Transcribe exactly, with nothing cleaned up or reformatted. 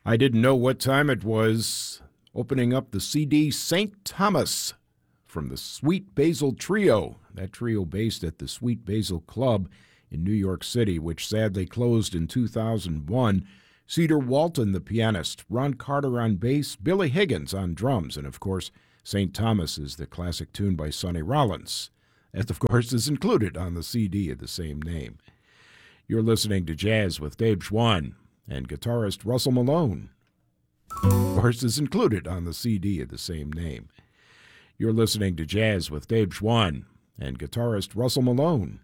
I didn't know what time it was. Opening up the C D Saint Thomas from the Sweet Basil Trio. That trio based at the Sweet Basil Club in New York City, which sadly closed in two thousand one. Cedar Walton, the pianist, Ron Carter on bass, Billy Higgins on drums, and of course, Saint Thomas is the classic tune by Sonny Rollins. That, of course, is included on the C D of the same name. You're listening to Jazz with Dave Schwann, and guitarist Russell Malone, of course, is included on the C D of the same name. You're listening to Jazz with Dave Schwann, and guitarist Russell Malone,